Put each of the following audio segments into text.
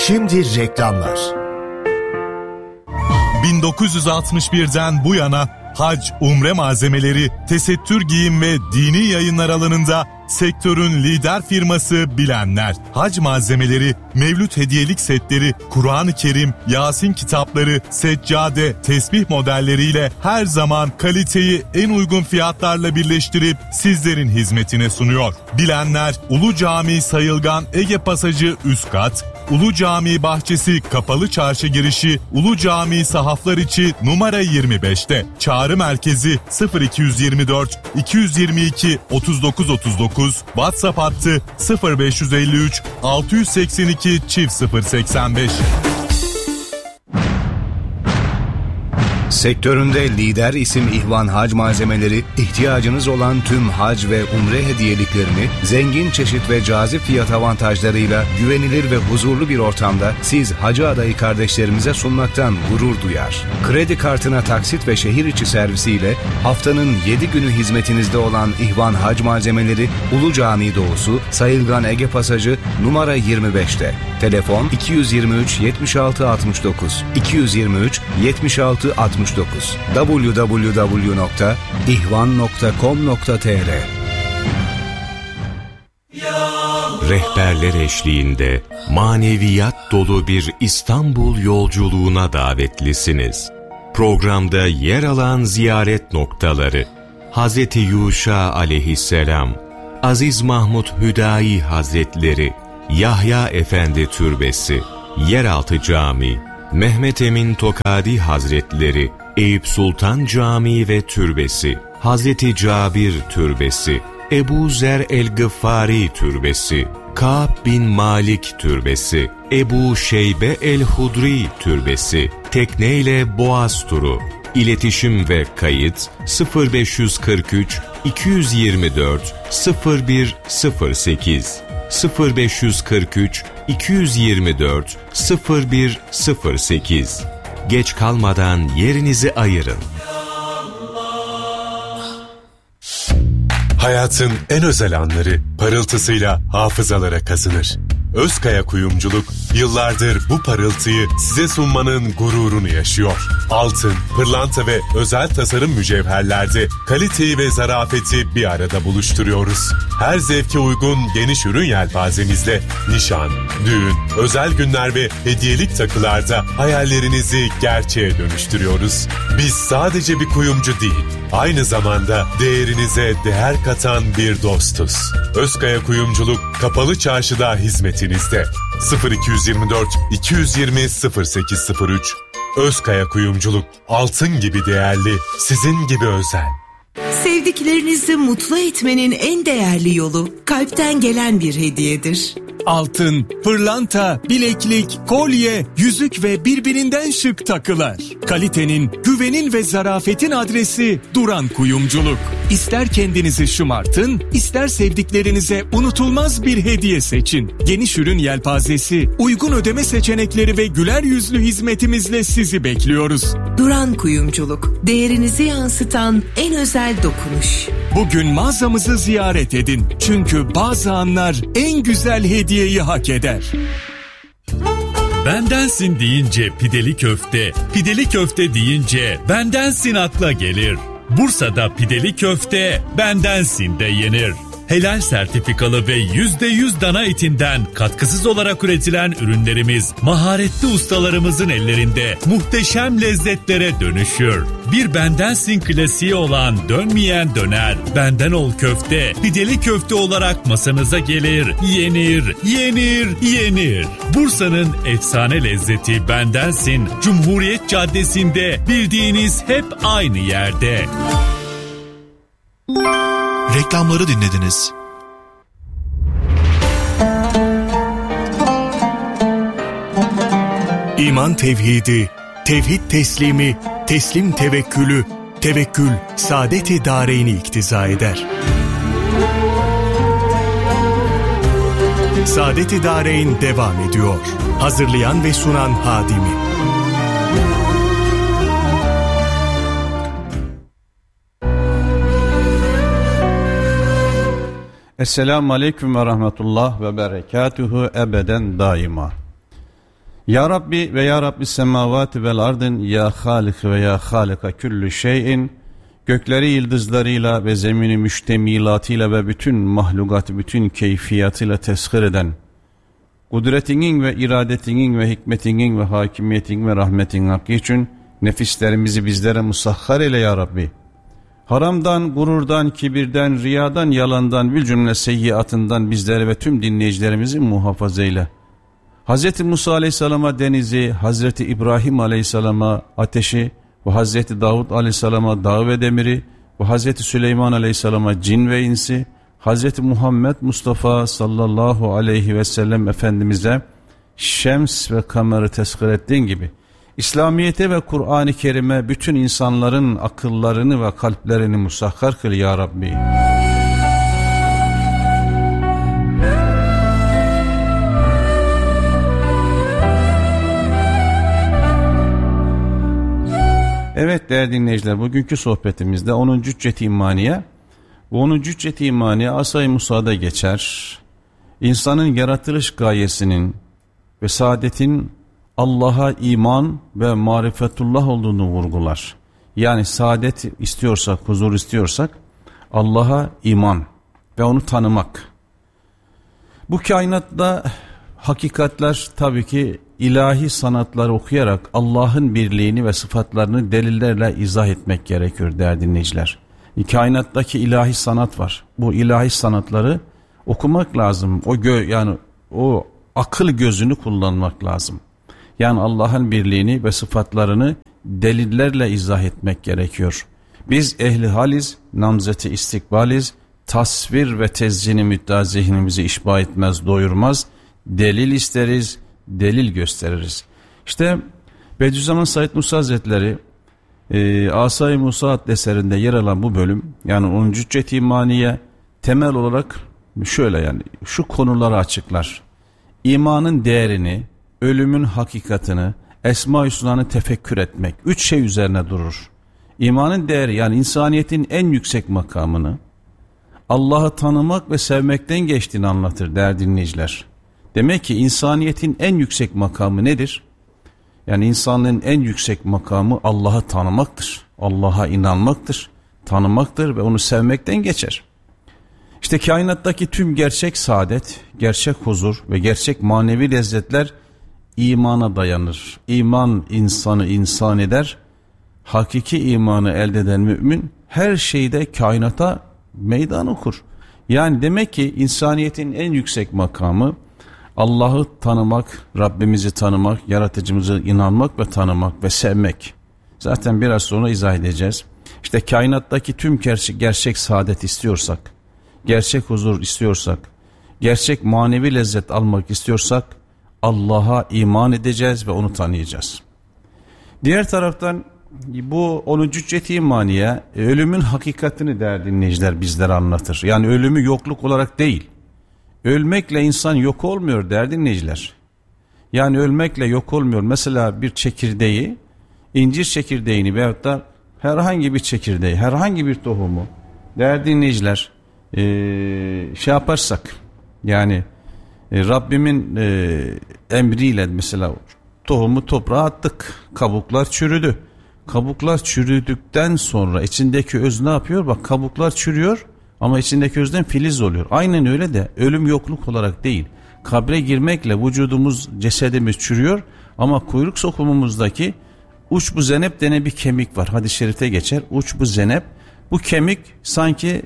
Şimdi reklamlar. 1961'den bu yana hac, umre malzemeleri, tesettür giyim ve dini yayınlar alanında sektörün lider firması Bilenler. Hac malzemeleri, mevlüt hediyelik setleri, Kur'an-ı Kerim, Yasin kitapları, seccade, tesbih modelleriyle her zaman kaliteyi en uygun fiyatlarla birleştirip sizlerin hizmetine sunuyor. Bilenler, Ulu Cami Sayılgan Ege Pasajı üst kat, Ulu Cami bahçesi kapalı çarşı girişi, Ulu Cami sahaflar içi numara 25'te. Çağrı merkezi 0224 222 3939, WhatsApp hattı 0553 682 085. Sektöründe lider isim İhvan Hac Malzemeleri, ihtiyacınız olan tüm hac ve umre hediyeliklerini zengin çeşit ve cazip fiyat avantajlarıyla güvenilir ve huzurlu bir ortamda siz hacı adayı kardeşlerimize sunmaktan gurur duyar. Kredi kartına taksit ve şehir içi servisiyle haftanın 7 günü hizmetinizde olan İhvan Hac Malzemeleri, Ulu Cami doğusu, Sayılgan Ege Pasajı numara 25'te. Telefon 223 76 69 223 76 69 www.ihvan.com.tr. Rehberler eşliğinde maneviyat dolu bir İstanbul yolculuğuna davetlisiniz. Programda yer alan ziyaret noktaları: Hazreti Yuşa aleyhisselam, Aziz Mahmud Hüdayi Hazretleri, Yahya Efendi Türbesi, Yeraltı Camii, Mehmet Emin Tokadi Hazretleri, Eyüp Sultan Camii ve Türbesi, Hazreti Cabir Türbesi, Ebu Zer el-Gıffari Türbesi, Ka'b bin Malik Türbesi, Ebu Şeybe el-Hudri Türbesi, tekneyle Boğaz turu. İletişim ve kayıt 0543 224 0108 0543 224 0108. Geç kalmadan yerinizi ayırın. Hayatın en özel anları parıltısıyla hafızalara kazınır. Özkaya Kuyumculuk yıllardır bu parıltıyı size sunmanın gururunu yaşıyor. Altın, pırlanta ve özel tasarım mücevherlerde kaliteyi ve zarafeti bir arada buluşturuyoruz. Her zevke uygun geniş ürün yelpazemizle nişan, düğün, özel günler ve hediyelik takılarda hayallerinizi gerçeğe dönüştürüyoruz. Biz sadece bir kuyumcu değil, aynı zamanda değerinize değer katan bir dostuz. Özkaya Kuyumculuk Kapalı Çarşı'da hizmetinizde. 0224 220 0803. Özkaya Kuyumculuk, altın gibi değerli, sizin gibi özel. Sevdiklerinizi mutlu etmenin en değerli yolu kalpten gelen bir hediyedir. Altın, pırlanta, bileklik, kolye, yüzük ve birbirinden şık takılar. Kalitenin, güvenin ve zarafetin adresi Duran Kuyumculuk. İster kendinizi şımartın, ister sevdiklerinize unutulmaz bir hediye seçin. Geniş ürün yelpazesi, uygun ödeme seçenekleri ve güler yüzlü hizmetimizle sizi bekliyoruz. Duran Kuyumculuk, değerinizi yansıtan en özel dokunuş. Bugün mağazamızı ziyaret edin. Çünkü bazı anlar en güzel hediyeyi hak eder. Bendensin deyince pideli köfte, pideli köfte deyince bendensin akla gelir. Bursa'da pideli köfte bendensin de yenir. Helal sertifikalı ve %100 dana etinden katkısız olarak üretilen ürünlerimiz maharetli ustalarımızın ellerinde muhteşem lezzetlere dönüşür. Bir bendensin klasiği olan dönmeyen döner, benden ol köfte, pideli köfte olarak masanıza gelir, yenir, yenir, yenir. Bursa'nın efsane lezzeti bendensin, Cumhuriyet Caddesi'nde, bildiğiniz hep aynı yerde. Reklamları dinlediniz. İman tevhidi, tevhid teslimi, teslim tevekkülü, tevekkül saadet-i dâreyni iktiza eder. Saadet-i Dâreyn devam ediyor. Hazırlayan ve sunan Hadimi. Esselamu Aleyküm ve Rahmetullah ve Berekatuhu ebeden daima. Ya Rabbi ve Ya Rabbi semavati vel ardın ya halik ve ya halika küllü şeyin, gökleri yıldızlarıyla ve zemini müştemilatıyla ve bütün mahlukat bütün keyfiyatıyla teshir eden, kudretinin ve iradetinin ve hikmetinin ve hakimiyetin ve rahmetin hakkı için nefislerimizi bizlere musahhar eyle ya Rabbi. Haramdan, gururdan, kibirden, riyadan, yalandan, bir cümle seyyiatından bizleri ve tüm dinleyicilerimizi muhafaza eyle. Hz. Musa Aleyhisselam'a denizi, Hz. İbrahim Aleyhisselam'a ateşi ve Hz. Davud Aleyhisselam'a dağ ve demiri ve Hz. Süleyman Aleyhisselam'a cin ve insi, Hz. Muhammed Mustafa sallallahu aleyhi ve sellem Efendimiz'e şems ve kamerı teshir ettiğin gibi İslamiyet'e ve Kur'an-ı Kerim'e bütün insanların akıllarını ve kalplerini musahhar kıl ya Rabbi. Evet değerli dinleyiciler, bugünkü sohbetimizde 10. Hüccet-i İmaniye. Bu 10. Hüccet-i İmaniye Asay-ı Musa'da geçer. İnsanın yaratılış gayesinin ve saadetin Allah'a iman ve marifetullah olduğunu vurgular. Yani saadet istiyorsak, huzur istiyorsak Allah'a iman ve onu tanımak. Bu kainatta hakikatler tabii ki ilahi sanatları okuyarak Allah'ın birliğini ve sıfatlarını delillerle izah etmek gerekiyor değerli dinleyiciler. Kainattaki ilahi sanat var. Bu ilahi sanatları okumak lazım. Yani o akıl gözünü kullanmak lazım. Yani Allah'ın birliğini ve sıfatlarını delillerle izah etmek gerekiyor. Biz ehli haliz, namzeti istikbaliz, tasvir ve tezyini müdda zihnimizi işba etmez, doyurmaz. Delil isteriz, delil gösteririz. İşte Bediüzzaman Said Nursi Hazretleri Asay-ı Musa adlı eserinde yer alan bu bölüm, yani 10. Hüccet-i İmaniye temel olarak şöyle, yani şu konuları açıklar. İmanın değerini, ölümün hakikatini, Esma-i Hüsna'nı tefekkür etmek. 3 şey üzerine durur. İmanın değeri, yani insaniyetin en yüksek makamını, Allah'ı tanımak ve sevmekten geçtiğini anlatır değerli dinleyiciler. Demek ki insaniyetin en yüksek makamı nedir? Yani insanlığın en yüksek makamı Allah'ı tanımaktır. Allah'a inanmaktır, tanımaktır ve onu sevmekten geçer. İşte kainattaki tüm gerçek saadet, gerçek huzur ve gerçek manevi lezzetler imana dayanır. İman insanı insan eder. Hakiki imanı elde eden mümin her şeyde kainata meydan okur. Yani demek ki insaniyetin en yüksek makamı Allah'ı tanımak, Rabbimizi tanımak, yaratıcımıza inanmak ve tanımak ve sevmek. Zaten biraz sonra izah edeceğiz. İşte kainattaki tüm gerçek saadet istiyorsak, gerçek huzur istiyorsak, gerçek manevi lezzet almak istiyorsak Allah'a iman edeceğiz ve onu tanıyacağız. Diğer taraftan bu 10. Hüccet-i İmaniye ölümün hakikatini değerli dinleyiciler bizlere anlatır. Yani ölümü yokluk olarak değil. Ölmekle insan yok olmuyor değerli dinleyiciler. Yani ölmekle yok olmuyor. Mesela bir çekirdeği, incir çekirdeğini veyahut da herhangi bir çekirdeği, herhangi bir tohumu değerli dinleyiciler şey yaparsak, yani Rabbimin emriyle mesela tohumu toprağa attık, kabuklar çürüdü. Kabuklar çürüdükten sonra içindeki öz ne yapıyor? Bak, kabuklar çürüyor ama içindeki özden filiz oluyor. Aynen öyle de ölüm yokluk olarak değil. Kabre girmekle vücudumuz, cesedimiz çürüyor ama kuyruk sokumumuzdaki uçbu zenep denen bir kemik var. Hadis-i şerifte geçer. Uçbu zenep. Bu kemik sanki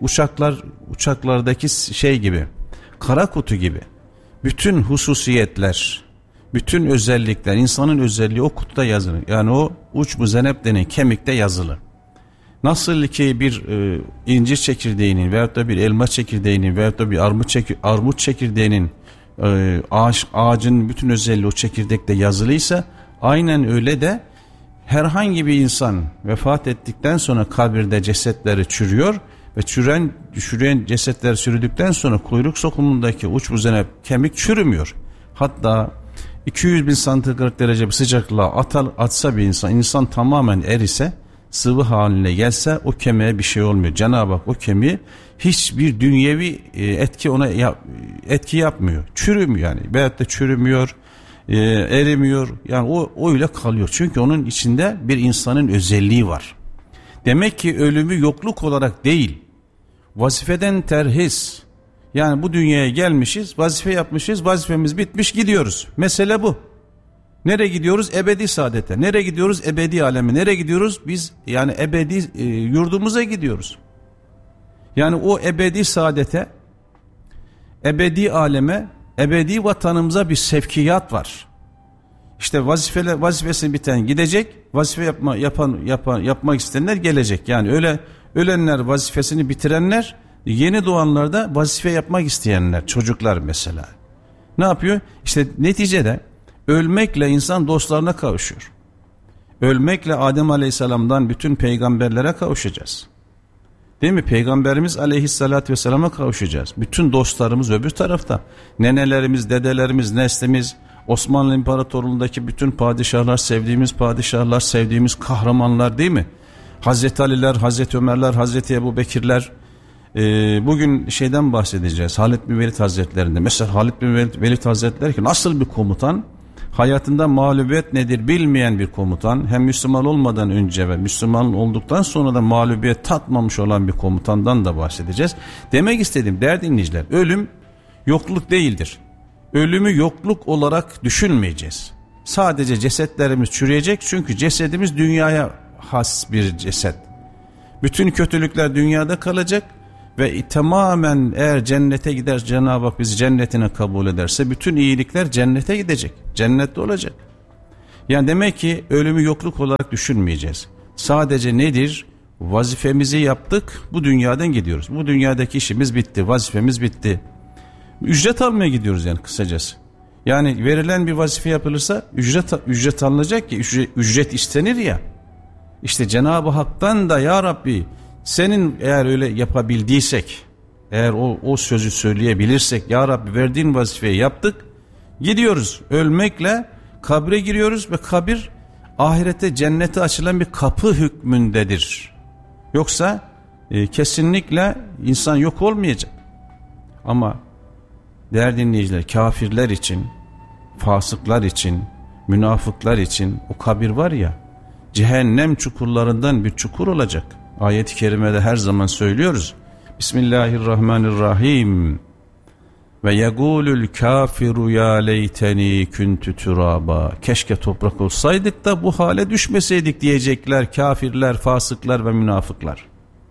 uçaklardaki şey gibi, kara kutu gibi. Bütün hususiyetler, bütün özellikler, insanın özelliği o kutuda yazılı. Yani o uçbu zenep denen kemikte yazılı. Nasıl ki bir incir çekirdeğinin veyahut da bir elma çekirdeğinin veyahut da bir armut çekirdeğinin ağacın bütün özelliği o çekirdekte yazılıysa, aynen öyle de herhangi bir insan vefat ettikten sonra kabirde cesetleri çürüyor ve çürüyen cesetler çürüdükten sonra kuyruk sokumundaki uçbu zenep kemik çürümüyor. Hatta 200.000 santigrat derece bir sıcaklığa atsa bir insan tamamen erise, sıvı haline gelse o kemiğe bir şey olmuyor. Cenab-ı Hak o kemiği hiçbir dünyevi etki yapmıyor. Çürümüyor yani. Veyahut da çürümüyor, erimiyor. Yani o öyle kalıyor. Çünkü onun içinde bir insanın özelliği var. Demek ki ölümü yokluk olarak değil, vazifeden terhis. Yani bu dünyaya gelmişiz, vazife yapmışız, vazifemiz bitmiş, gidiyoruz. Mesele bu. Nereye gidiyoruz? Ebedi saadete. Nereye gidiyoruz? Ebedi aleme. Nereye gidiyoruz? Biz yani ebedi yurdumuza gidiyoruz. Yani o ebedi saadete, ebedi aleme, ebedi vatanımıza bir sevkiyat var. İşte vazifesini biten gidecek, vazife yapmak isteyenler gelecek. Yani öyle ölenler, vazifesini bitirenler, yeni doğanlar da vazife yapmak isteyenler, çocuklar mesela. Ne yapıyor? İşte neticede ölmekle insan dostlarına kavuşuyor. Ölmekle Adem Aleyhisselam'dan bütün peygamberlere kavuşacağız. Değil mi? Peygamberimiz Aleyhisselatü Vesselam'a kavuşacağız. Bütün dostlarımız öbür tarafta. Nenelerimiz, dedelerimiz, neslimiz, Osmanlı İmparatorluğu'ndaki bütün padişahlar, sevdiğimiz padişahlar, sevdiğimiz kahramanlar, değil mi? Hazreti Aliler, Hazreti Ömerler, Hazreti Ebu Bekirler. Bugün şeyden bahsedeceğiz. Halid bin Velid Hazretleri'nde. Mesela Halid bin Velid Hazretleri ki nasıl bir komutan? Hayatında mağlubiyet nedir bilmeyen bir komutan. Hem Müslüman olmadan önce ve Müslüman olduktan sonra da mağlubiyet tatmamış olan bir komutandan da bahsedeceğiz. Demek istedim değerli dinleyiciler, ölüm yokluk değildir. Ölümü yokluk olarak düşünmeyeceğiz. Sadece cesetlerimiz çürüyecek, çünkü cesedimiz dünyaya has bir ceset. Bütün kötülükler dünyada kalacak ve tamamen eğer cennete gider, Cenab-ı Hak bizi cennetine kabul ederse bütün iyilikler cennete gidecek. Cennette olacak. Yani demek ki ölümü yokluk olarak düşünmeyeceğiz. Sadece nedir? Vazifemizi yaptık, bu dünyadan gidiyoruz. Bu dünyadaki işimiz bitti, vazifemiz bitti. Ücret almaya gidiyoruz yani kısacası. Yani verilen bir vazife yapılırsa ücret alınacak ki ücret istenir ya. İşte Cenab-ı Hak'tan da ya Rabbi senin eğer öyle yapabildiysek, eğer o sözü söyleyebilirsek, ya Rabbi verdiğin vazifeyi yaptık, gidiyoruz. Ölmekle kabre giriyoruz ve kabir ahirete, cennete açılan bir kapı hükmündedir. Yoksa kesinlikle insan yok olmayacak. Ama değerli dinleyiciler, kafirler için, fasıklar için, münafıklar için o kabir var ya, cehennem çukurlarından bir çukur olacak. Ayet-i kerimede her zaman söylüyoruz. Bismillahirrahmanirrahim. Ve yegulul kafiru ya leyteni kuntu turaba. Keşke toprak olsaydık da bu hale düşmeseydik diyecekler kafirler, fasıklar ve münafıklar.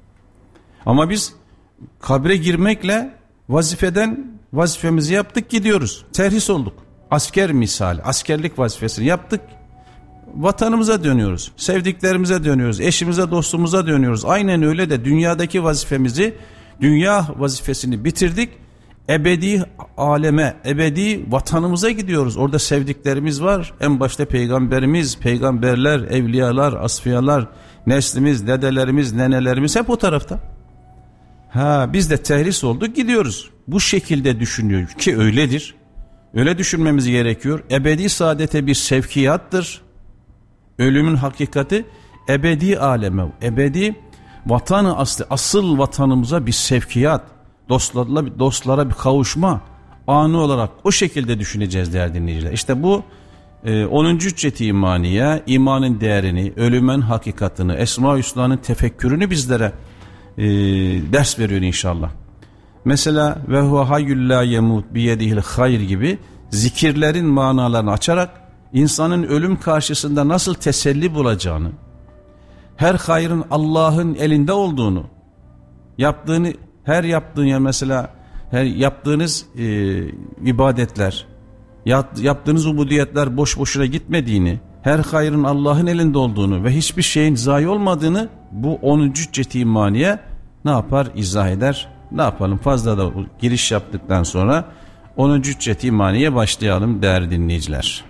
Ama biz kabre girmekle vazifemizi yaptık, gidiyoruz. Terhis olduk. Asker misali, askerlik vazifesini yaptık. Vatanımıza dönüyoruz, sevdiklerimize dönüyoruz, eşimize, dostumuza dönüyoruz. Aynen öyle de dünyadaki vazifemizi, dünya vazifesini bitirdik. Ebedi aleme, ebedi vatanımıza gidiyoruz. Orada sevdiklerimiz var. En başta peygamberimiz, peygamberler, evliyalar, asfiyalar, neslimiz, dedelerimiz, nenelerimiz hep o tarafta. Biz de terhis olduk, gidiyoruz. Bu şekilde düşünüyor ki öyledir. Öyle düşünmemiz gerekiyor. Ebedi saadete bir sevkiyattır. Ölümün hakikati ebedi aleme, ebedi vatanı asıl vatanımıza bir sevkiyat, dostlara bir kavuşma anı olarak o şekilde düşüneceğiz değerli dinleyiciler. İşte bu 10. Hüccet-i İmaniye, imanın değerini, ölümün hakikatini, Esma-i Hüsna'nın tefekkürünü bizlere ders veriyor inşallah. Mesela ve huve hayyul la yemut biyedihil hayr gibi zikirlerin manalarını açarak insanın ölüm karşısında nasıl teselli bulacağını, her hayrın Allah'ın elinde olduğunu, her yaptığın ya mesela her yaptığınız ibadetler, yaptığınız ubudiyetler boş boşuna gitmediğini, her hayrın Allah'ın elinde olduğunu ve hiçbir şeyin zayi olmadığını bu 10. Hüccet-i İmaniye ne yapar? İzah eder. Ne yapalım? Fazla da giriş yaptıktan sonra 10. Hüccet-i İmaniye başlayalım değerli dinleyiciler.